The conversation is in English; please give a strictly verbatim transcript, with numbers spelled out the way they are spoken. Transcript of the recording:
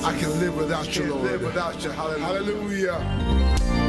I can live without you, Lord. Live without you. Hallelujah. Hallelujah.